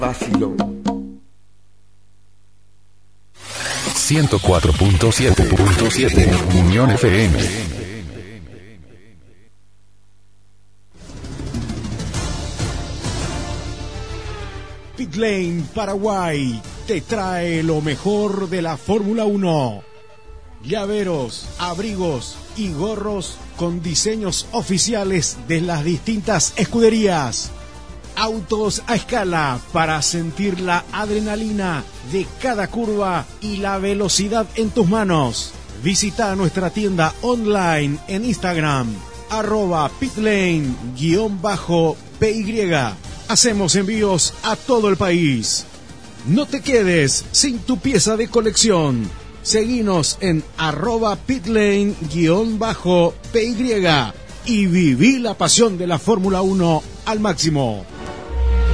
Vacilón. 104.7 Unión FM. Pitlane Paraguay te trae lo mejor de la Fórmula 1. Llaveros, abrigos y gorros con diseños oficiales de las distintas escuderías. Autos a escala para sentir la adrenalina de cada curva y la velocidad en tus manos. Visita nuestra tienda online en Instagram, @pitlane_PY. Hacemos envíos a todo el país. No te quedes sin tu pieza de colección. Seguinos en @pitlane_PY y viví la pasión de la Fórmula 1 al máximo.